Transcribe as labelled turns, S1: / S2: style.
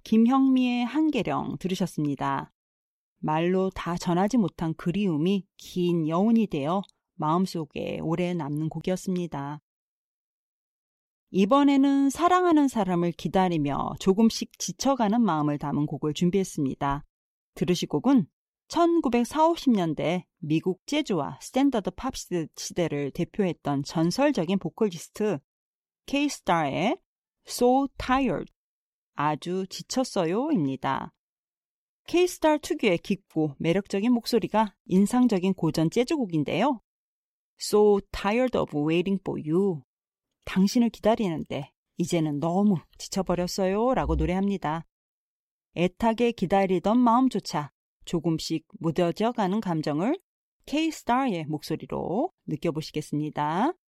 S1: 김형미의 한계령 들으셨습니다. 말로 다 전하지 못한 그리움이 긴 여운이 되어 마음속에 오래 남는 곡이었습니다. 이번에는 사랑하는 사람을 기다리며 조금씩 지쳐가는 마음을 담은 곡을 준비했습니다. 들으실 곡은 1940, 50년대 미국 재즈와 스탠더드 팝 시대를 대표했던 전설적인 보컬리스트 K-Star의 So Tired, 아주 지쳤어요입니다. K-Star 특유의 깊고 매력적인 목소리가 인상적인 고전 재즈곡인데요. So tired of waiting for you. 당신을 기다리는데 이제는 너무 지쳐버렸어요 라고 노래합니다. 애타게 기다리던 마음조차 조금씩 무뎌져가는 감정을 K-Star의 목소리로 느껴보시겠습니다.